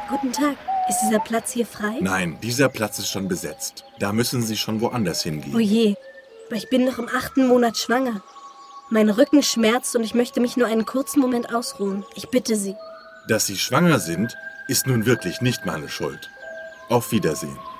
Guten Tag. Ist dieser Platz hier frei? Nein, dieser Platz ist schon besetzt. Da müssen Sie schon woanders hingehen. Oh je, aber ich bin noch im 8. Monat schwanger. Mein Rücken schmerzt und ich möchte mich nur einen kurzen Moment ausruhen. Ich bitte Sie. Dass Sie schwanger sind, ist nun wirklich nicht meine Schuld. Auf Wiedersehen.